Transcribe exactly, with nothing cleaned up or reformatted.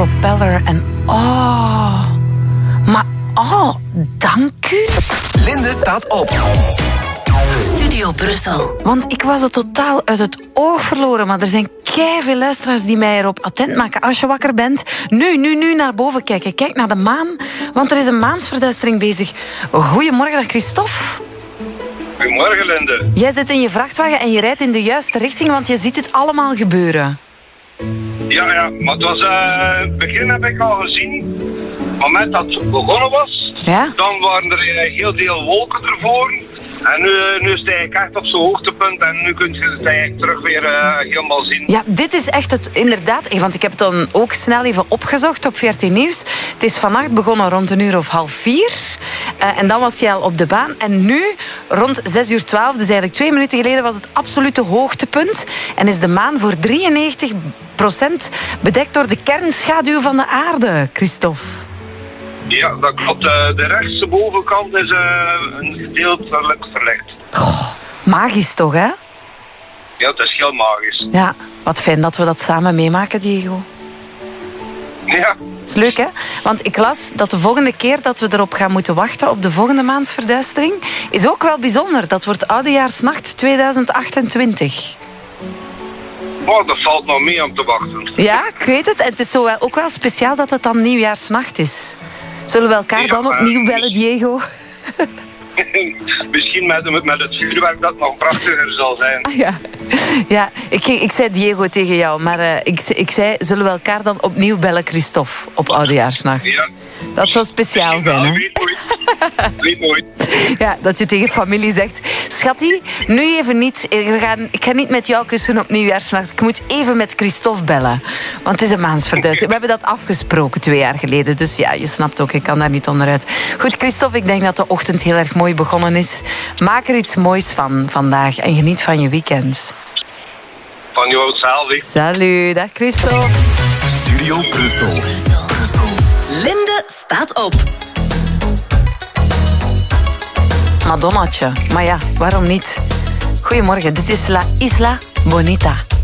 Propeller en oh... Maar oh, dank u. Linde staat op. Studio Brussel. Want ik was het totaal uit het oog verloren. Maar er zijn keiveel luisteraars die mij erop attent maken. Als je wakker bent, nu, nu, nu naar boven kijken. Kijk naar de maan, want er is een maansverduistering bezig. Goedemorgen, dag Christophe. Goedemorgen, Linde. Jij zit in je vrachtwagen en je rijdt in de juiste richting, want je ziet het allemaal gebeuren. Ja, ja, maar het was... Uh, het begin heb ik al gezien. Op het moment dat het begonnen was, Ja? dan waren er uh, heel veel wolken ervoor. En nu, nu is het eigenlijk echt op zijn hoogtepunt en nu kun je het eigenlijk terug weer uh, helemaal zien. Ja, dit is echt het, inderdaad, want ik heb het dan ook snel even opgezocht op V R T Nieuws. Het is vannacht begonnen rond een uur of half vier. Uh, en dan was hij al op de baan. En nu, rond zes uur twaalf, dus eigenlijk twee minuten geleden, was het absolute hoogtepunt. En is de maan voor drieënnegentig procent bedekt door de kernschaduw van de aarde, Christophe. Ja, dat klopt. Uh, de rechtse bovenkant is uh, een gedeeltelijk verlicht. Goh, magisch toch, hè? Ja, het is heel magisch. Ja, wat fijn dat we dat samen meemaken, Diego. Ja. Dat is leuk, hè? Want ik las dat de volgende keer dat we erop gaan moeten wachten op de volgende maansverduistering is ook wel bijzonder. Dat wordt Oudejaarsnacht tweeduizend achtentwintig. Oh, dat valt nog mee om te wachten. Ja, ik weet het. En het is zo wel, ook wel speciaal dat het dan Nieuwjaarsnacht is. Zullen we elkaar dan opnieuw bellen, Diego? Misschien met, met het vuurwerk dat nog prachtiger zal zijn. Ah, ja, ja ik, ik zei Diego tegen jou, maar uh, ik, ik zei, zullen we elkaar dan opnieuw bellen, Christophe, op Oudejaarsnacht? Ja. Dat zou speciaal zijn, hè? Weet nooit. Weet nooit. Ja, dat je tegen familie zegt, schattie, nu even niet, we gaan, ik ga niet met jou kussen op Nieuwjaarsnacht, ik moet even met Christophe bellen. Want het is een maansverduistering. We hebben dat afgesproken twee jaar geleden, dus ja, je snapt ook, ik kan daar niet onderuit. Goed, Christophe, ik denk dat de ochtend heel erg mooi begonnen is. Maak er iets moois van vandaag en geniet van je weekend. Van jou hetzelfde. Salut, dag Christophe. Studio Brussel. Brussel. Linde staat op. Madonnatje, maar ja, waarom niet? Goedemorgen, dit is La Isla Bonita.